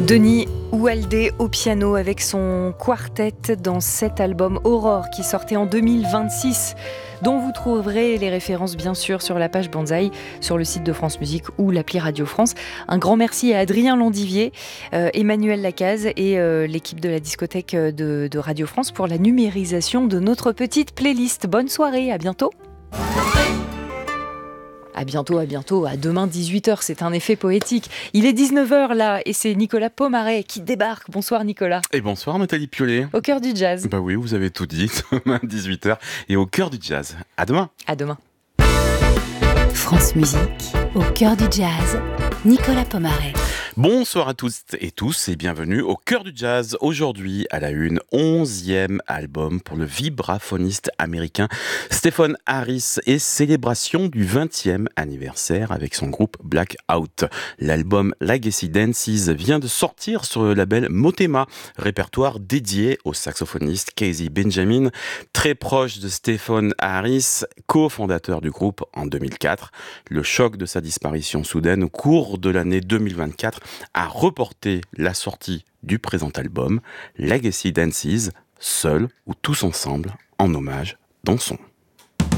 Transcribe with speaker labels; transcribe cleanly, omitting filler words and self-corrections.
Speaker 1: Denis Oualdé au piano avec son quartet dans cet album Aurore qui sortait en 2026, dont vous trouverez les références bien sûr sur la page Banzai, sur le site de France Musique ou l'appli Radio France. Un grand merci à Adrien Landivier, Emmanuel Lacaze et l'équipe de la discothèque de Radio France pour la numérisation de notre petite playlist. Bonne soirée, à bientôt. À bientôt, à demain 18h, c'est un effet poétique. Il est 19h là et c'est Nicolas Pomaret qui débarque. Bonsoir Nicolas.
Speaker 2: Et bonsoir Nathalie Piolet.
Speaker 1: Au cœur du jazz.
Speaker 2: Bah oui, vous avez tout dit, demain 18h et au cœur du jazz. À demain.
Speaker 1: À demain.
Speaker 3: France Musique, au cœur du jazz, Nicolas Pomaret.
Speaker 2: Bonsoir à tous et bienvenue au cœur du jazz. Aujourd'hui, à la une, 11e album pour le vibraphoniste américain Stephen Harris et célébration du 20e anniversaire avec son groupe Blackout. L'album Legacy Dances vient de sortir sur le label Motema, répertoire dédié au saxophoniste Casey Benjamin, très proche de Stephen Harris, cofondateur du groupe en 2004. Le choc de sa disparition soudaine au cours de l'année 2024 a reporté la sortie du présent album, Legacy Dances, seul ou tous ensemble, en hommage dans son.